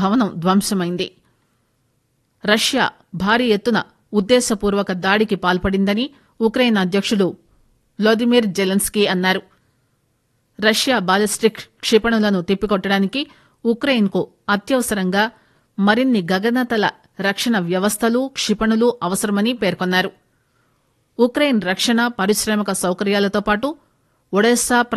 భవనం ధ్వంసమైంది. రష్యా భారీ ఎత్తున ఉద్దేశపూర్వక దాడికి పాల్పడిందని ఉక్రెయిన్ అధ్యక్షుడు వ్లాదిమిర్ జెలెన్స్కీ అన్నారు. రష్యా బాలిస్టిక్ క్షిపణులను తిప్పికొట్టడానికి ఉక్రెయిన్కు అత్యవసరంగా మరిన్ని గగనతల రక్షణ వ్యవస్థలు, క్షిపణులు అవసరమని పేర్కొన్నారు. ఉక్రెయిన్ రక్షణ, పారిశ్రామిక సౌకర్యాలతో పాటు ఒడెసా